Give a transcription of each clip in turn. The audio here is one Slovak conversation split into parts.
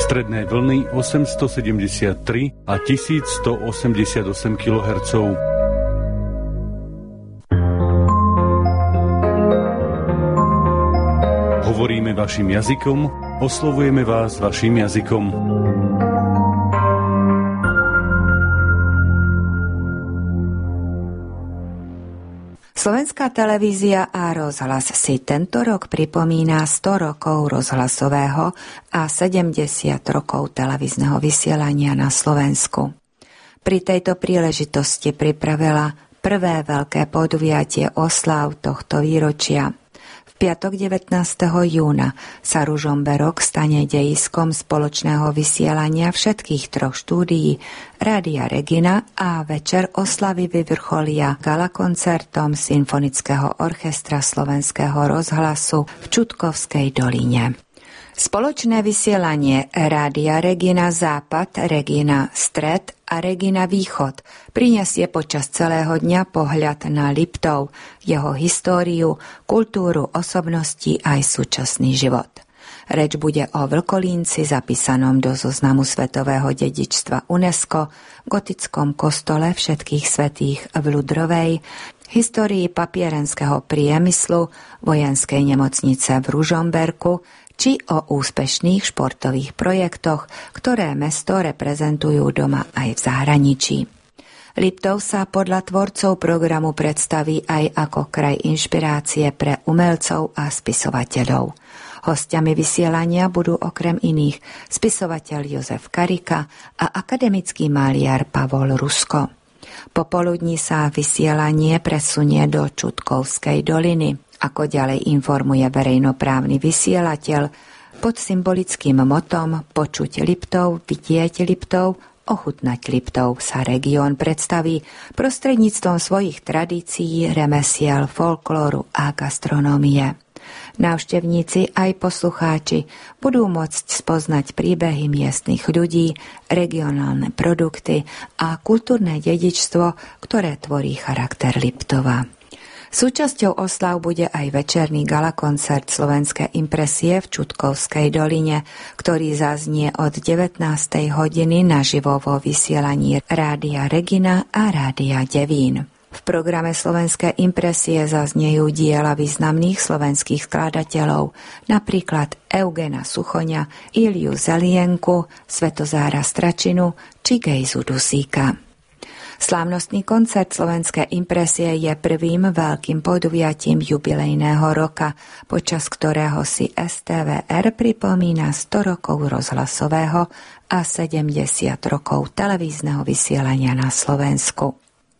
Stredné vlny 873 a 1188 kHz. Hovoríme vašim jazykom, oslovujeme vás vašim jazykom. Slovenská televízia a rozhlas si tento rok pripomína 100 rokov rozhlasového a 70 rokov televízneho vysielania na Slovensku. Pri tejto príležitosti pripravila prvé veľké podujatie oslav tohto výročia. V piatok 19. júna sa Ružomberok stane dejiskom spoločného vysielania všetkých troch štúdií Rádia Regina a večer oslavy vyvrcholia galakoncertom Symfonického orchestra Slovenského rozhlasu v Čutkovskej doline. Spoločné vysielanie Rádia Regina Západ, Regina Stred a Regina Východ prinesie počas celého dňa pohľad na Liptov, jeho históriu, kultúru, osobnosti aj súčasný život. Reč bude o Vlkolínci zapísanom do zoznamu svetového dedičstva UNESCO, gotickom kostole všetkých svätých v Ľudrovej, histórii papierenského priemyslu, vojenskej nemocnice v Ružomberku, či o úspešných športových projektoch, ktoré mesto reprezentujú doma aj v zahraničí. Liptov sa podľa tvorcov programu predstaví aj ako kraj inšpirácie pre umelcov a spisovateľov. Hostiami vysielania budú okrem iných spisovateľ Jozef Karika a akademický maliar Pavol Rusko. Popoludní sa vysielanie presunie do Čutkovskej doliny. Ako ďalej informuje verejnoprávny vysielateľ, pod symbolickým motom Počuť Liptov, vidieť Liptov, ochutnať Liptov sa región predstaví prostredníctvom svojich tradícií, remesiel, folklóru a gastronómie. Návštevníci aj poslucháči budú môcť spoznať príbehy miestnych ľudí, regionálne produkty a kultúrne dedičstvo, ktoré tvorí charakter Liptova. Súčasťou oslav bude aj večerný galakoncert Slovenské impresie v Čutkovskej doline, ktorý zaznie od 19. hodiny naživo vo vysielaní Rádia Regina a Rádia Devín. V programe Slovenské impresie zaznejú diela významných slovenských skladateľov, napríklad Eugena Suchoňa, Iliu Zelienku, Svetozára Stračinu či Gejzu Dusíka. Slávnostný koncert Slovenské impresie je prvým veľkým podujatím jubilejného roka, počas ktorého si STVR pripomína 100 rokov rozhlasového a 70 rokov televízneho vysielania na Slovensku.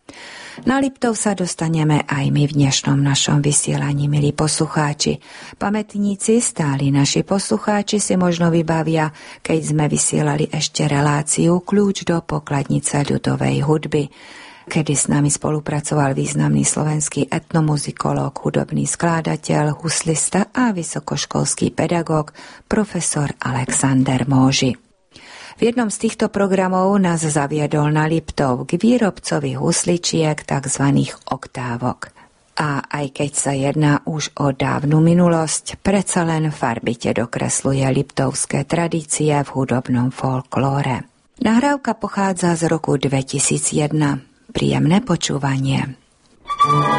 Na Liptov sa dostaneme aj my v dnešnom našom vysielaní, milí poslucháči. Pamätníci, stáli naši poslucháči si možno vybavia, keď sme vysielali ešte reláciu Kľúč do pokladnice ľudovej hudby, kedy s nami spolupracoval významný slovenský etnomuzikológ, hudobný skladateľ, huslista a vysokoškolský pedagóg profesor Alexander Móži. V jednom z týchto programov nás zaviedol na Liptov k výrobcovi husličiek, tzv. Oktávok. A aj keď sa jedná už o dávnu minulosť, predsa len farbite dokresluje liptovské tradície v hudobnom folklóre. Nahrávka pochádza z roku 2001. Príjemné počúvanie.